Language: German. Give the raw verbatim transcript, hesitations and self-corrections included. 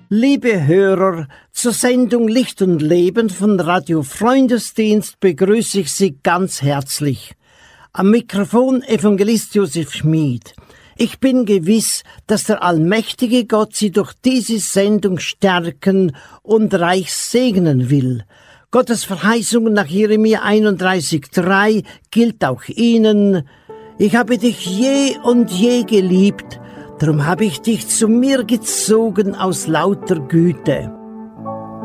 Liebe Hörer, zur Sendung Licht und Leben von Radio Freundesdienst begrüße ich Sie ganz herzlich. Am Mikrofon Evangelist Josef Schmid. Ich bin gewiss, dass der allmächtige Gott Sie durch diese Sendung stärken und reich segnen will. Gottes Verheißung nach Jeremia einunddreißig drei gilt auch Ihnen. Ich habe dich je und je geliebt, darum habe ich dich zu mir gezogen aus lauter Güte.